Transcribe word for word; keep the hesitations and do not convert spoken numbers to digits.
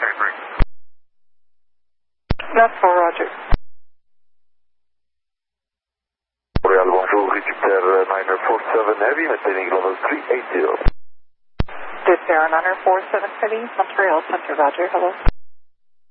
contact break. That's for Roger. Montreal, bonjour, récupère niner four seven Heavy, maintaining level three eighty. This Air niner four seven Heavy, Montreal Center, Roger, hello.